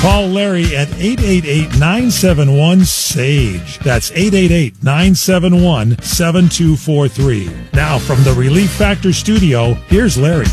Call Larry at 888-971-SAGE. That's 888-971-7243. Now from the Relief Factor studio, here's Larry.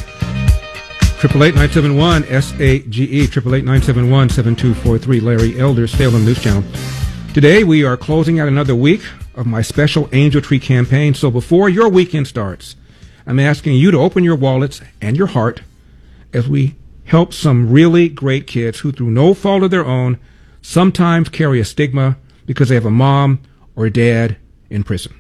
888-971-SAGE, 888-971-7243. Larry Elder, Salem News Channel. Today we are closing out another week of my special Angel Tree campaign. So before your weekend starts, I'm asking you to open your wallets and your heart as we help some really great kids who, through no fault of their own, sometimes carry a stigma because they have a mom or a dad in prison.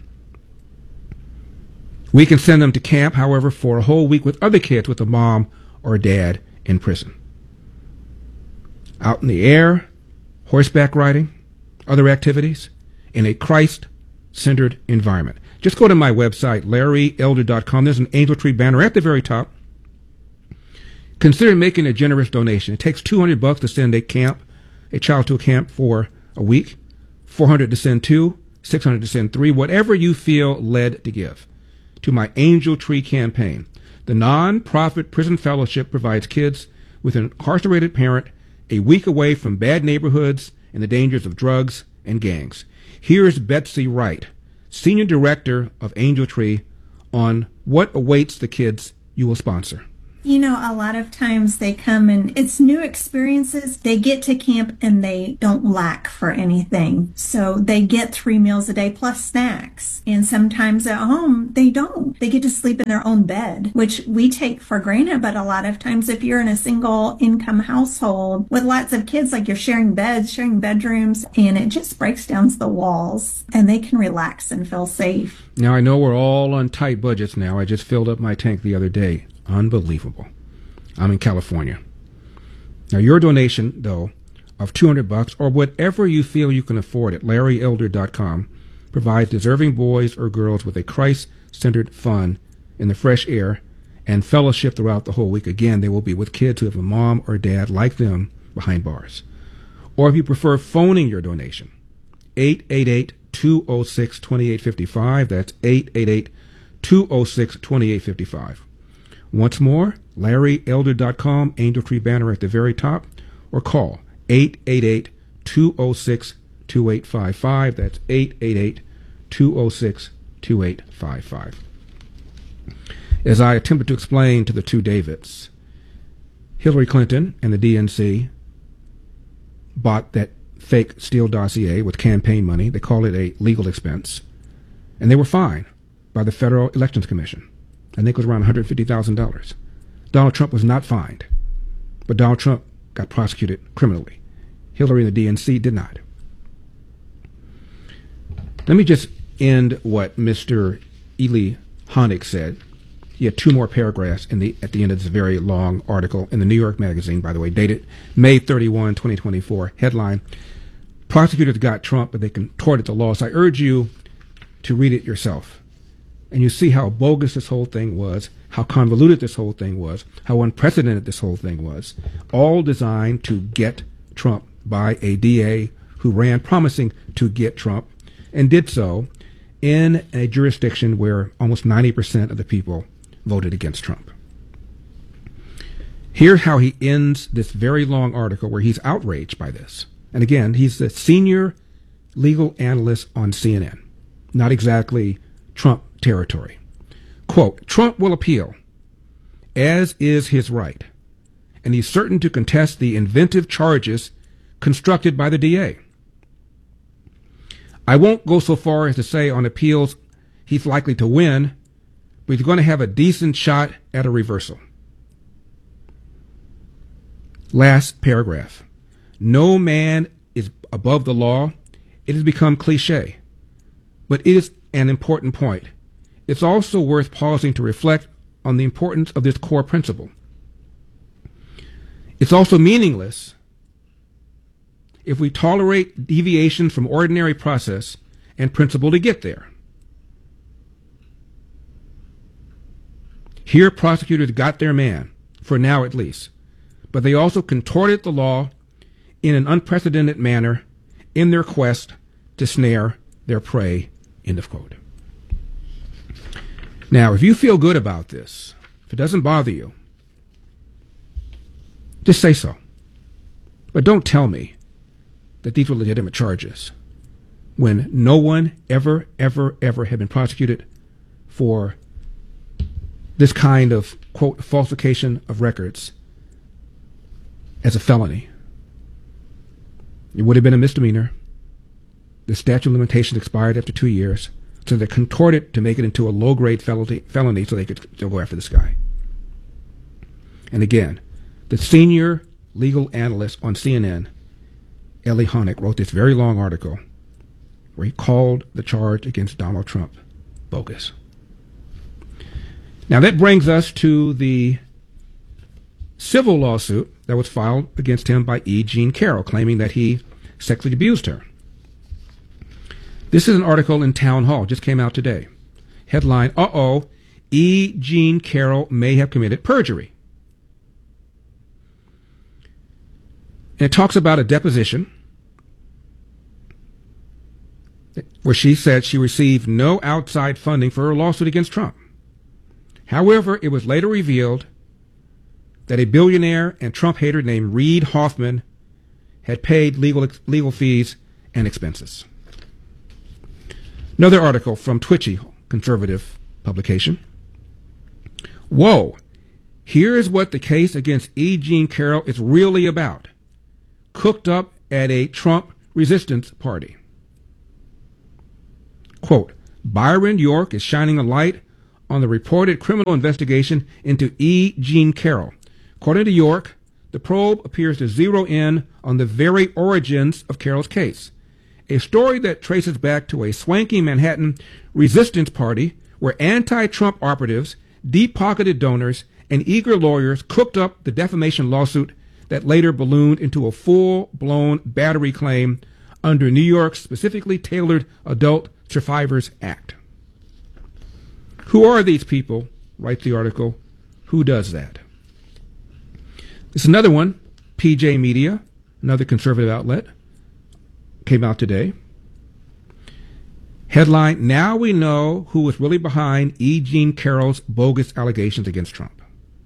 We can send them to camp, however, for a whole week with other kids with a mom or a dad in prison. Out in the air, horseback riding, other activities, in a Christ-centered environment. Just go to my website, LarryElder.com. There's an Angel Tree banner at the very top. Consider making a generous donation. It takes $200 to send a child to a camp for a week, $400 to send 2, $600 to send 3, whatever you feel led to give to my Angel Tree campaign. The non-profit prison fellowship provides kids with an incarcerated parent a week away from bad neighborhoods and the dangers of drugs and gangs. Here's Betsy Wright, Senior Director of Angel Tree, on what awaits the kids you will sponsor. You know, a lot of times they come and it's new experiences. They get to camp and they don't lack for anything. So they get 3 meals a day plus snacks. And sometimes at home, they don't. They get to sleep in their own bed, which we take for granted. But a lot of times if you're in a single income household with lots of kids, like you're sharing beds, sharing bedrooms, and it just breaks down the walls and they can relax and feel safe. Now, I know we're all on tight budgets now. I just filled up my tank the other day. Unbelievable. I'm in California. Now, your donation, though, of $200 or whatever you feel you can afford at LarryElder.com provides deserving boys or girls with a Christ-centered fun in the fresh air and fellowship throughout the whole week. Again, they will be with kids who have a mom or dad like them behind bars. Or if you prefer phoning your donation, 888-206-2855. That's 888-206-2855. Once more, LarryElder.com, Angel Tree banner at the very top, or call 888-206-2855. That's 888-206-2855. As I attempted to explain to the two Davids, Hillary Clinton and the DNC bought that fake Steele dossier with campaign money. They call it a legal expense. And they were fined by the Federal Elections Commission. I think it was around $150,000. Donald Trump was not fined, but Donald Trump got prosecuted criminally. Hillary and the DNC did not. Let me just end what Mr. Eli Honig said. He had 2 more paragraphs at the end of this very long article in the New York Magazine, by the way, dated May 31, 2024. Headline, prosecutors got Trump, but they contorted the law. So I urge you to read it yourself. And you see how bogus this whole thing was, how convoluted this whole thing was, how unprecedented this whole thing was, all designed to get Trump by a DA who ran promising to get Trump and did so in a jurisdiction where almost 90% of the people voted against Trump. Here's how he ends this very long article where he's outraged by this. And again, he's the senior legal analyst on CNN, not exactly Trump territory. Quote, Trump will appeal, as is his right, and he's certain to contest the inventive charges constructed by the DA. I won't go so far as to say on appeals he's likely to win, but he's going to have a decent shot at a reversal. Last paragraph. No man is above the law. It has become cliche, but it is an important point. It's also worth pausing to reflect on the importance of this core principle. It's also meaningless if we tolerate deviations from ordinary process and principle to get there. Here, prosecutors got their man, for now at least, but they also contorted the law in an unprecedented manner in their quest to snare their prey, end of quote. Now, if you feel good about this, if it doesn't bother you, just say so. But don't tell me that these were legitimate charges when no one ever had been prosecuted for this kind of, quote, falsification of records as a felony. It would have been a misdemeanor. The statute of limitations expired after 2 years, so they contorted to make it into a low-grade felony so they could still go after this guy. And again, the senior legal analyst on CNN, Elie Honig, wrote this very long article where he called the charge against Donald Trump bogus. Now that brings us to the civil lawsuit that was filed against him by E. Jean Carroll, claiming that he sexually abused her. This is an article in Town Hall, just came out today. Headline, E. Jean Carroll may have committed perjury. And it talks about a deposition where she said she received no outside funding for her lawsuit against Trump. However, it was later revealed that a billionaire and Trump hater named Reid Hoffman had paid legal fees and expenses. Another article from Twitchy, conservative publication. Whoa, here's what the case against E. Jean Carroll is really about. Cooked up at a Trump resistance party. Quote, Byron York is shining a light on the reported criminal investigation into E. Jean Carroll. According to York, the probe appears to zero in on the very origins of Carroll's case. A story that traces back to a swanky Manhattan resistance party where anti-Trump operatives, deep-pocketed donors, and eager lawyers cooked up the defamation lawsuit that later ballooned into a full-blown battery claim under New York's specifically tailored Adult Survivors Act. Who are these people? Writes the article. Who does that? This is another one, PJ Media, another conservative outlet, came out today. Headline, now we know who was really behind E. Jean Carroll's bogus allegations against Trump.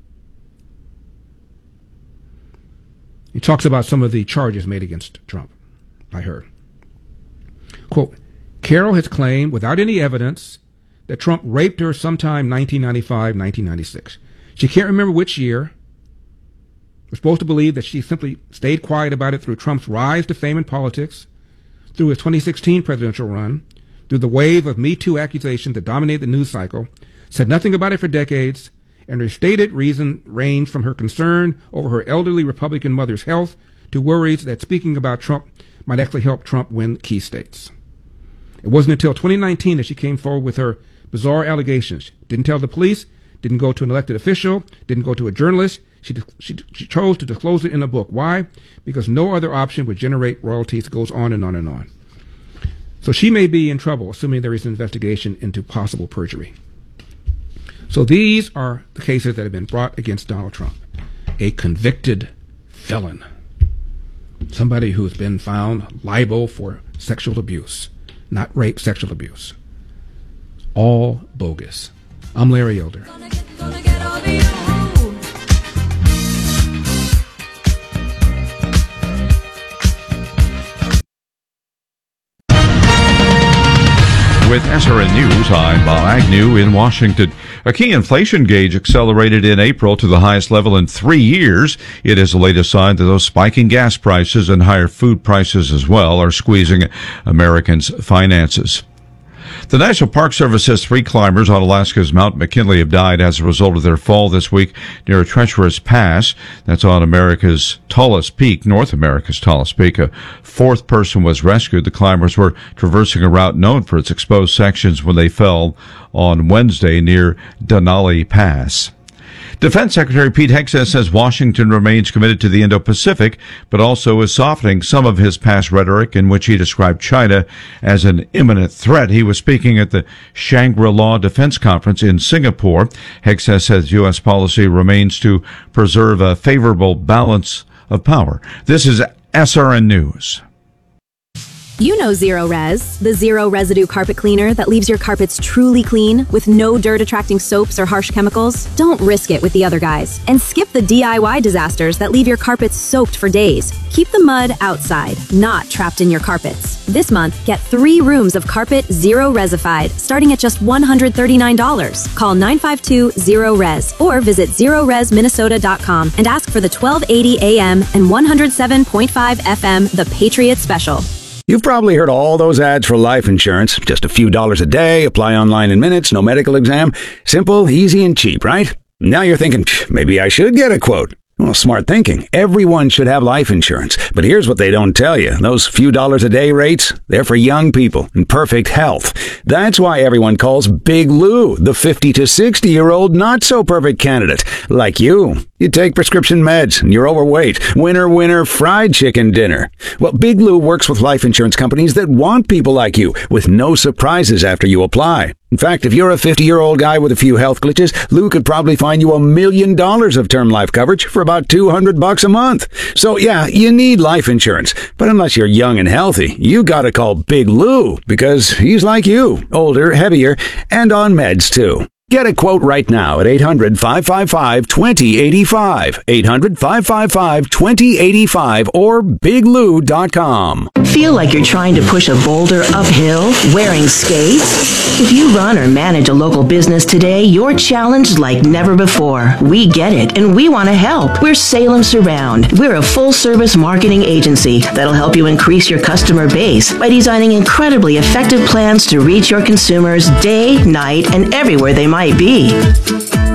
He talks about some of the charges made against Trump by her. Quote, Carroll has claimed without any evidence that Trump raped her sometime 1995, 1996. She can't remember which year. We're supposed to believe that she simply stayed quiet about it through Trump's rise to fame in politics, through his 2016 presidential run, through the wave of Me Too accusations that dominated the news cycle, said nothing about it for decades, and her stated reason ranged from her concern over her elderly Republican mother's health to worries that speaking about Trump might actually help Trump win key states. It wasn't until 2019 that she came forward with her bizarre allegations. Didn't tell the police, didn't go to an elected official, didn't go to a journalist. She chose to disclose it in a book. Why? Because no other option would generate royalties. It goes on and on and on. So she may be in trouble, assuming there is an investigation into possible perjury. So these are the cases that have been brought against Donald Trump. A convicted felon. Somebody who's been found liable for sexual abuse. Not rape, sexual abuse. All bogus. I'm Larry Elder. Gonna get over you. With SRN News, I'm Bob Agnew in Washington. A key inflation gauge accelerated in April to the highest level in 3 years. It is the latest sign that those spiking gas prices and higher food prices as well are squeezing Americans' finances. The National Park Service says 3 climbers on Alaska's Mount McKinley have died as a result of their fall this week near a treacherous pass. That's on America's tallest peak, North America's tallest peak. A 4th person was rescued. The climbers were traversing a route known for its exposed sections when they fell on Wednesday near Denali Pass. Defense Secretary Pete Hegseth says Washington remains committed to the Indo-Pacific, but also is softening some of his past rhetoric in which he described China as an imminent threat. He was speaking at the Shangri-La Defense Conference in Singapore. Hegseth says U.S. policy remains to preserve a favorable balance of power. This is SRN News. You know Zero Res, the zero residue carpet cleaner that leaves your carpets truly clean with no dirt-attracting soaps or harsh chemicals. Don't risk it with the other guys. And skip the DIY disasters that leave your carpets soaked for days. Keep the mud outside, not trapped in your carpets. This month, get 3 rooms of carpet Zero Resified, starting at just $139. Call 952-ZERO-RES or visit ZeroResMinnesota.com and ask for the 1280 AM and 107.5 FM The Patriot Special. You've probably heard all those ads for life insurance. Just a few dollars a day, apply online in minutes, no medical exam. Simple, easy, and cheap, right? Now you're thinking, maybe I should get a quote. Well, smart thinking. Everyone should have life insurance. But here's what they don't tell you. Those few dollars a day rates, they're for young people in perfect health. That's why everyone calls Big Lou the 50 to 60-year-old not-so-perfect candidate. Like you. You take prescription meds and you're overweight. Winner, fried chicken dinner. Well, Big Lou works with life insurance companies that want people like you with no surprises after you apply. In fact, if you're a 50-year-old guy with a few health glitches, Lou could probably find you $1 million of term life coverage for about $200 a month. So yeah, you need life insurance. But unless you're young and healthy, you gotta call Big Lou because he's like you, older, heavier, and on meds too. Get a quote right now at 800-555-2085, 800-555-2085, or biglou.com. Feel like you're trying to push a boulder uphill wearing skates? If you run or manage a local business today, you're challenged like never before. We get it, and we want to help. We're Salem Surround. We're a full-service marketing agency that'll help you increase your customer base by designing incredibly effective plans to reach your consumers day, night, and everywhere they might be.